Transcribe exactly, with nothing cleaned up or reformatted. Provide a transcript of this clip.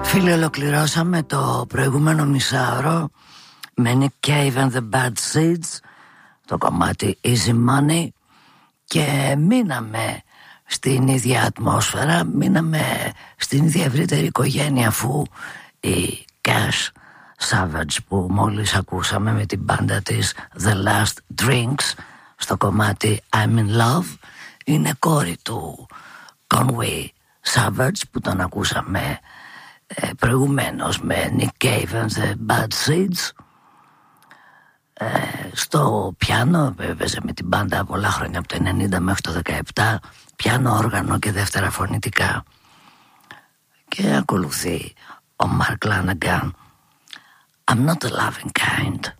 Φίλοι, ολοκληρώσαμε το προηγούμενο μισάωρο με Nick Cave and the Bad Seeds, το κομμάτι Easy Money, και μείναμε στην ίδια ατμόσφαιρα, μείναμε στην ίδια ευρύτερη οικογένεια, αφού η Cash Savage που μόλις ακούσαμε με την μπάντα της The Last Drinks στο κομμάτι I'm in Love είναι κόρη του Conway Savage που τον ακούσαμε ε, προηγουμένως με Nick Cave and the Bad Seeds. Ε, στο πιάνο έπαιζε με την μπάντα πολλά χρόνια, από το ενενήντα μέχρι το δεκαεπτά, πιάνο, όργανο και δεύτερα φωνητικά. Και ακολουθεί ο Mark Lanegan, I'm not a loving kind.